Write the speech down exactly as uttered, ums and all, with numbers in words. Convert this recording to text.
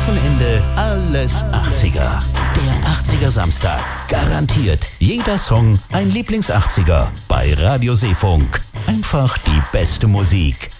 Wochenende alles achtziger. Der achtziger Samstag. Garantiert jeder Song ein Lieblings-achtziger bei Radio Seefunk. Einfach die beste Musik.